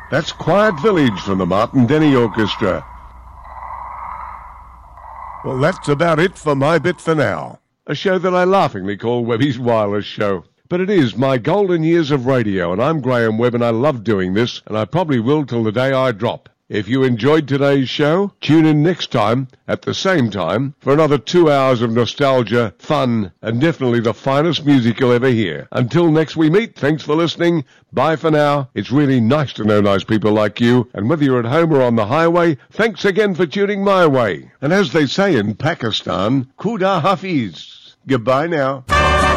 That's Quiet Village from the Martin Denny Orchestra. Well, that's about it for my bit for now. A show that I laughingly call Webby's Wireless Show. But it is my golden years of radio, and I'm Graham Webb, and I love doing this, and I probably will till the day I drop. If you enjoyed today's show, tune in next time at the same time for another 2 hours of nostalgia, fun, and definitely the finest music you'll ever hear. Until next we meet, thanks for listening. Bye for now. It's really nice to know nice people like you, and whether you're at home or on the highway, thanks again for tuning my way. And as they say in Pakistan, Khuda Hafiz. Goodbye now.